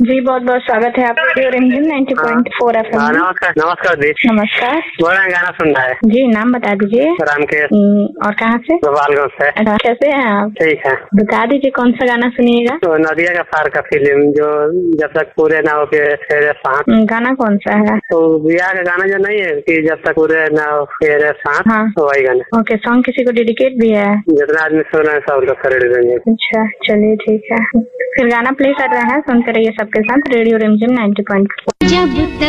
जी बहुत बहुत स्वागत है आपका रेडियो रिमझिम 90.4 FM। नमस्कार नमस्कार दी। नमस्कार। बोल रहे हैं गाना सुन रहा है जी, नाम बता दीजिए। रामकेश। और कहाँ से? गोपालगंज से। अच्छा, कैसे हैं आप? ठीक है। बता दीजिए कौन सा गाना सुनिएगा। तो नदिया का पार का फिल्म जो जब तक पूरे ना हो फेरे साथ। गाना कौन सा है? तो बियाह का गाना जो नहीं है कि जब तक पूरे ना हो फेरे साथ। हाँ, तो वही गाना। ओके, सॉन्ग किसी को डेडिकेट भी है? जितना आदमी सुन रहे हैं सब लोग कर देंगे। अच्छा, चलिए ठीक है, फिर गाना प्ले कर रहे हैं, सुनते रहिए सबके साथ रेडियो रिमझिम 90.4।